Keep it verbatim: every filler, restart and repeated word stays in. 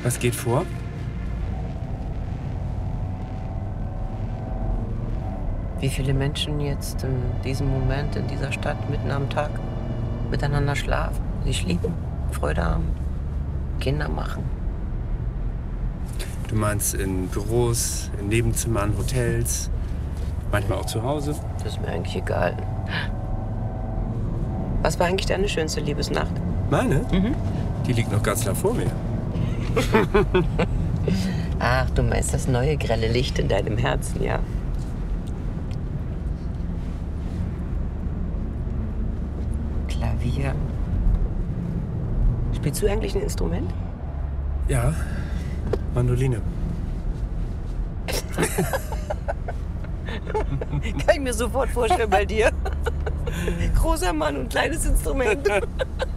Was geht vor? Wie viele Menschen jetzt in diesem Moment, in dieser Stadt, mitten am Tag, miteinander schlafen, sich lieben, Freude haben, Kinder machen. Du meinst in Büros, in Nebenzimmern, Hotels, manchmal auch zu Hause? Das ist mir eigentlich egal. Was war eigentlich deine schönste Liebesnacht? Meine? Mhm. Die liegt noch ganz klar vor mir. Ach, du meinst das neue grelle Licht in deinem Herzen, ja. Klavier. Spielst du eigentlich ein Instrument? Ja, Mandoline. Kann ich mir sofort vorstellen bei dir. Großer Mann und kleines Instrument.